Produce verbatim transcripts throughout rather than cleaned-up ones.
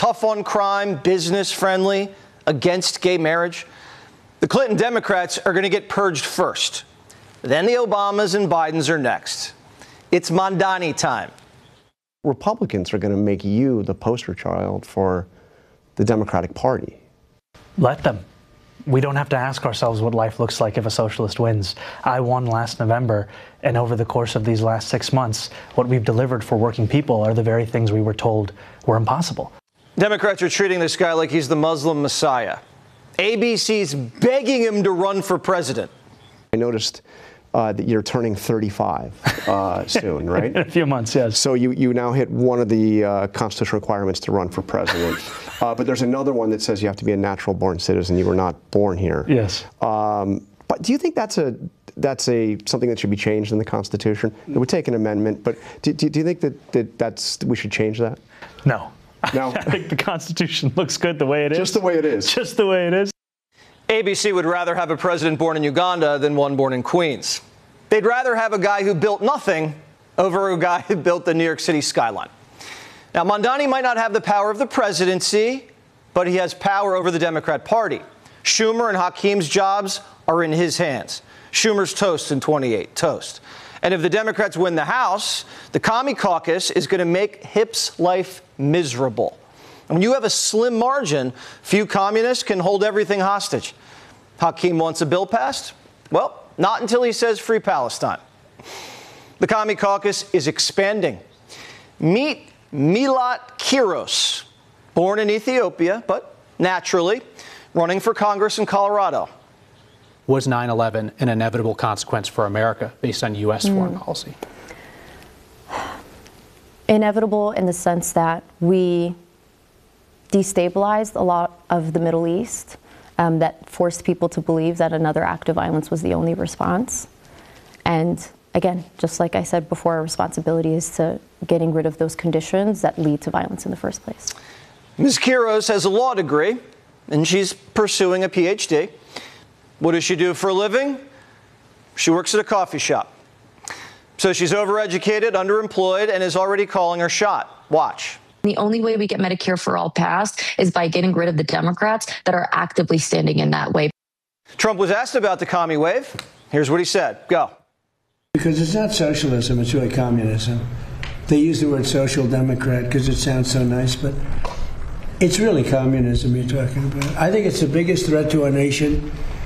tough on crime, business friendly, against gay marriage. The Clinton Democrats are going to get purged first. Then the Obamas and Bidens are next. It's Mamdani time. Republicans are going to make you the poster child for the Democratic Party. Let them. We don't have to ask ourselves what life looks like if a socialist wins. I won last November, and over the course of these last six months, what we've delivered for working people are the very things we were told were impossible. Democrats are treating this guy like he's the Muslim Messiah. A B C's begging him to run for president. I noticed uh, that you're turning thirty-five uh, soon, right? In a few months, yes. So you, you now hit one of the uh, constitutional requirements to run for president. uh, but there's another one that says you have to be a natural-born citizen. You were not born here. Yes. Um, but do you think that's a that's a something that should be changed in the Constitution? It would take an amendment, but do, do, do you think that, that that's we should change that? No. No. I think the Constitution looks good the way it is. Just the way it is. Just the way it is. A B C would rather have a president born in Uganda than one born in Queens. They'd rather have a guy who built nothing over a guy who built the New York City skyline. Now, Mamdani might not have the power of the presidency, but he has power over the Democrat Party. Schumer and Hakim's jobs are in his hands. Schumer's toast in twenty-eight, toast. And if the Democrats win the House, the Commie Caucus is going to make Hip's life miserable. And when you have a slim margin, few communists can hold everything hostage. Hakim wants a bill passed? Well, not until he says free Palestine. The Commie Caucus is expanding. Meet Milat Kiros, born in Ethiopia, but naturally running for Congress in Colorado. Was nine eleven an inevitable consequence for America based on U S mm. foreign policy? Inevitable in the sense that we destabilized a lot of the Middle East, um, that forced people to believe that another act of violence was the only response. And again, just like I said before, our responsibility is to getting rid of those conditions that lead to violence in the first place. Miz Kiros has a law degree, and she's pursuing a P H D. What does she do for a living? She works at a coffee shop. So she's overeducated, underemployed, and is already calling her shot. Watch. The only way we get Medicare for all passed is by getting rid of the Democrats that are actively standing in that way. Trump was asked about the commie wave. Here's what he said. Go. Because it's not socialism, it's really communism. They use the word social democrat because it sounds so nice, but it's really communism you're talking about. I think it's the biggest threat to our nation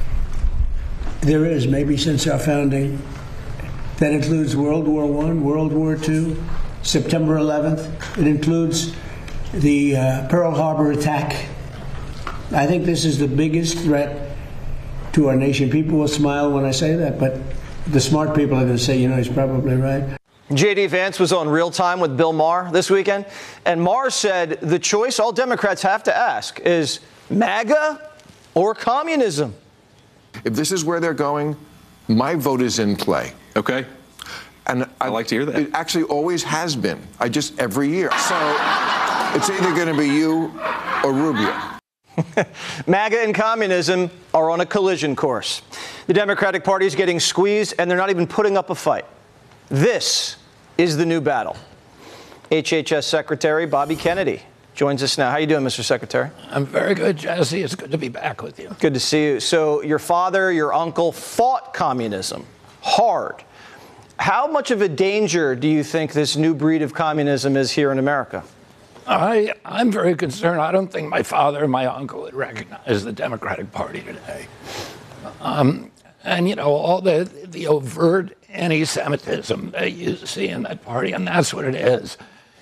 there is, maybe since our founding. That includes World War One, World War Two, September eleventh. It includes the uh, Pearl Harbor attack. I think this is the biggest threat to our nation. People will smile when I say that, but the smart people are going to say, you know, he's probably right. J D Vance was on Real Time with Bill Maher this weekend, and Maher said the choice all Democrats have to ask is MAGA or communism. If this is where they're going, my vote is in play. Okay. And I, I like to hear that. It actually always has been. I just, every year. So it's either going to be you or Rubio. MAGA and communism are on a collision course. The Democratic Party is getting squeezed, and they're not even putting up a fight. This is the new battle. H H S Secretary Bobby Kennedy joins us now. How you doing, Mister Secretary? I'm very good, Jesse. It's good to be back with you. Good to see you. So your father, your uncle fought communism hard. How much of a danger do you think this new breed of communism is here in America? I, I'm very concerned. I don't think my father and my uncle would recognize the Democratic Party today. Um, and, you know, all the, the overt anti-Semitism that you see in that party, and that's what it is.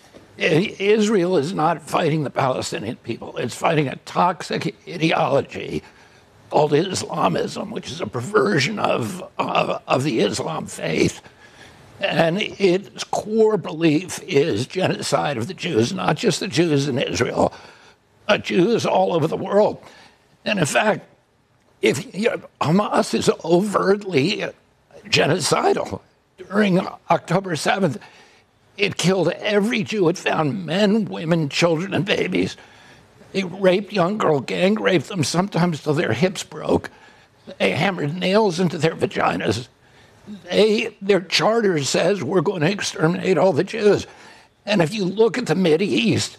Israel is not fighting the Palestinian people. It's fighting a toxic ideology called Islamism, which is a perversion of, of, of the Islam faith. And its core belief is genocide of the Jews, not just the Jews in Israel, but Jews all over the world. And in fact, if you know, Hamas is overtly genocidal. During October seventh, it killed every Jew. It found men, women, children, and babies. They raped young girls, gang raped them, sometimes till their hips broke. They hammered nails into their vaginas. They, their charter says we're going to exterminate all the Jews. And if you look at the Mideast,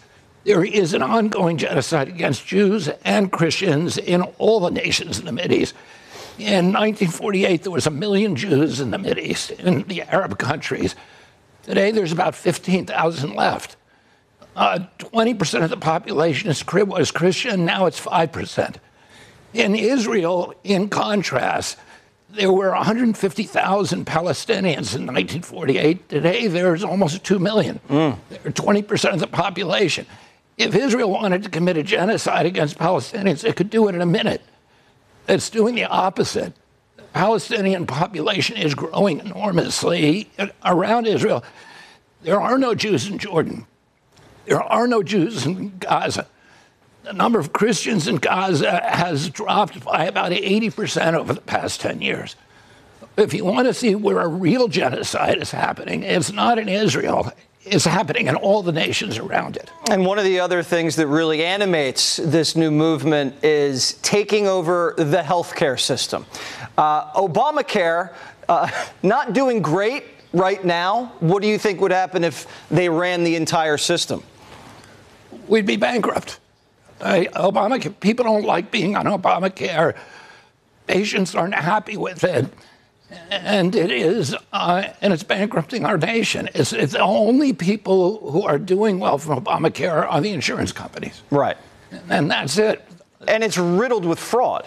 There is an ongoing genocide against Jews and Christians in all the nations in the Mideast. In nineteen forty-eight, there was a million Jews in the Mideast, in the Arab countries. Today, there's about fifteen thousand left. Uh, twenty percent of the population is, was Christian, now it's five percent. In Israel, in contrast, there were one hundred fifty thousand Palestinians in nineteen forty-eight. Today, there's almost two million. Mm. They're twenty percent of the population. If Israel wanted to commit a genocide against Palestinians, it could do it in a minute. It's doing the opposite. The Palestinian population is growing enormously around Israel. There are no Jews in Jordan. There are no Jews in Gaza. The number of Christians in Gaza has dropped by about eighty percent over the past ten years. If you want to see where a real genocide is happening, it's not in Israel. It's happening in all the nations around it. And one of the other things that really animates this new movement is taking over the healthcare system. Uh, Obamacare, uh, not doing great right now. What do you think would happen if they ran the entire system? We'd be bankrupt. Uh, Obamacare, people don't like being on Obamacare. Patients aren't happy with it. And it is, uh, and it's bankrupting our nation. It's, it's the only people who are doing well from Obamacare are the insurance companies. Right. And that's it. And it's riddled with fraud.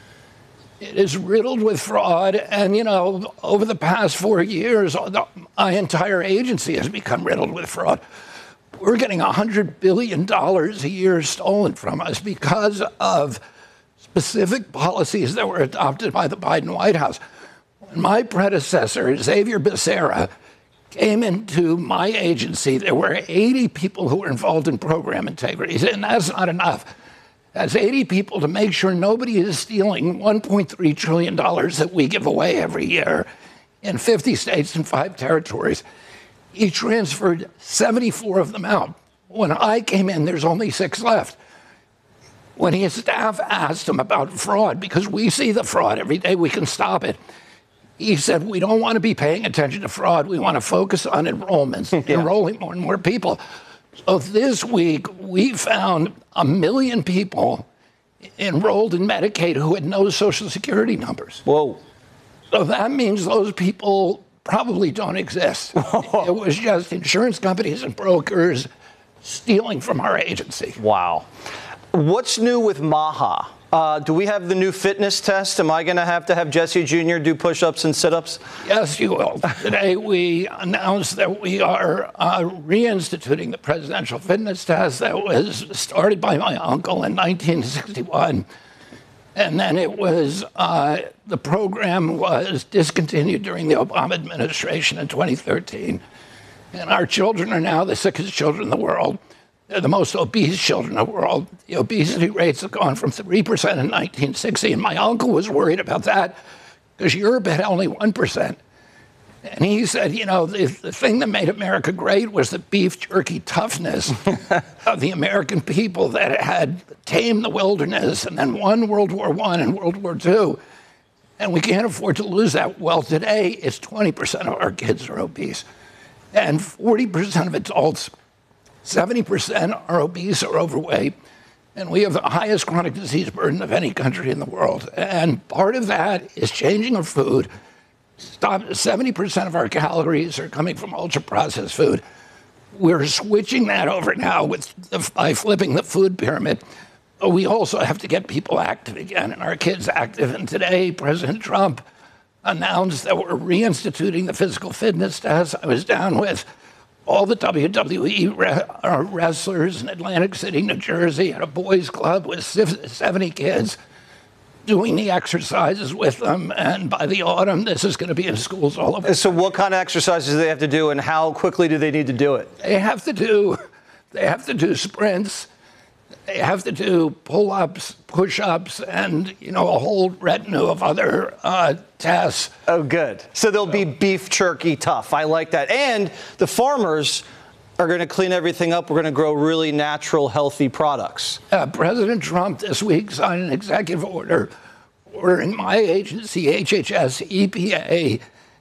It is riddled with fraud. And, you know, over the past four years, the, my entire agency has become riddled with fraud. We're getting one hundred billion dollars a year stolen from us because of specific policies that were adopted by the Biden White House. When my predecessor, Xavier Becerra, came into my agency, there were eighty people who were involved in program integrity, and that's not enough. That's eighty people to make sure nobody is stealing one point three trillion dollars that we give away every year in fifty states and five territories. He transferred seventy-four of them out. When I came in, there's only six left. When his staff asked him about fraud, because we see the fraud every day, we can stop it. He said, we don't want to be paying attention to fraud. We want to focus on enrollments, yeah. enrolling more and more people. So this week, we found a million people enrolled in Medicaid who had no Social Security numbers. Whoa. So that means those people probably don't exist. It was just insurance companies and brokers stealing from our agency. Wow. What's new with MAHA? Uh, do we have the new fitness test? Am I going to have to have Jesse Junior do push-ups and sit-ups? Yes, you will. Today we announced that we are uh, reinstituting the presidential fitness test that was started by my uncle in nineteen sixty-one. And then it was, uh, the program was discontinued during the Obama administration in twenty thirteen. And our children are now the sickest children in the world. They're the most obese children in the world. The obesity rates have gone from three percent in nineteen sixty, and my uncle was worried about that because Europe had only one percent. And he said, you know, the, the thing that made America great was the beef jerky toughness of the American people that had tamed the wilderness and then won World War One and World War Two. And we can't afford to lose that. Well, today, it's twenty percent of our kids are obese, and forty percent of adults, seventy percent are obese or overweight, and we have the highest chronic disease burden of any country in the world. And part of that is changing our food. Stop, seventy percent of our calories are coming from ultra-processed food. We're switching that over now with the, by flipping the food pyramid. But we also have to get people active again, and our kids active. And today, President Trump announced that we're reinstituting the physical fitness test. I was down with all the W W E wrestlers in Atlantic City, New Jersey, at a boys' club with seventy kids doing the exercises with them. And by the autumn, this is going to be in schools all over. So what kind of exercises do they have to do, and how quickly do they need to do it? They have to do, they have to do sprints. They have to do pull-ups, push-ups, and, you know, a whole retinue of other uh, tests. Oh, good. So they'll be beef jerky tough. I like that. And the farmers are going to clean everything up. We're going to grow really natural, healthy products. Uh, President Trump this week signed an executive order ordering my agency, H H S, E P A,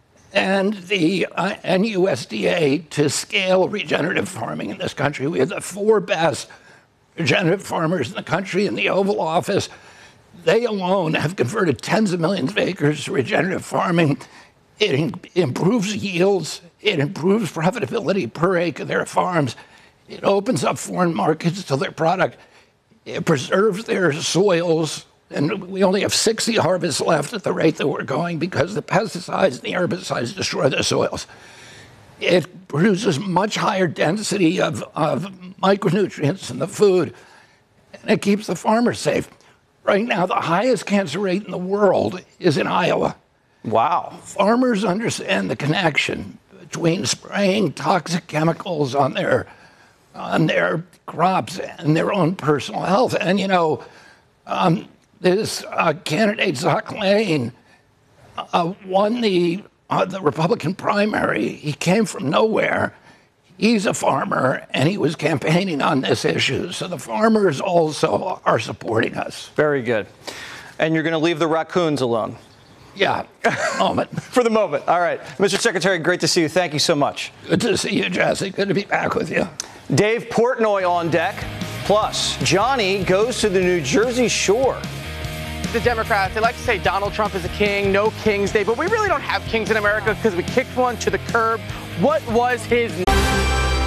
and the uh, N U S D A to scale regenerative farming in this country. We have the four best regenerative farmers in the country in the Oval Office. They alone have converted tens of millions of acres to regenerative farming. It in- improves yields. It improves profitability per acre of their farms. It opens up foreign markets to their product. It preserves their soils. And we only have sixty harvests left at the rate that we're going because the pesticides and the herbicides destroy the soils. It produces much higher density of, of micronutrients in the food, and it keeps the farmers safe. Right now, the highest cancer rate in the world is in Iowa. Wow. Farmers understand the connection between spraying toxic chemicals on their on their crops and their own personal health. And, you know, um, this uh, candidate, Zach Lane, uh, won the, uh, the Republican primary. He came from nowhere. He's a farmer, and he was campaigning on this issue. So the farmers also are supporting us. Very good. And you're going to leave the raccoons alone? Yeah, for the moment. For the moment. All right. Mister Secretary, great to see you. Thank you so much. Good to see you, Jesse. Good to be back with you. Dave Portnoy on deck. Plus, Johnny goes to the New Jersey Shore. The Democrats, they like to say Donald Trump is a king, no King's Day, but we really don't have kings in America because we kicked one to the curb. What was his